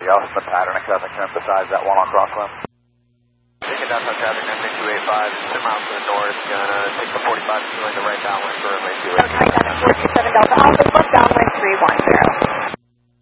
else in the pattern because I can emphasize that one on Crossland. Taking downtown traffic, 96285, 10 miles to the north, gonna take the 45 to the right downwind for runway 28.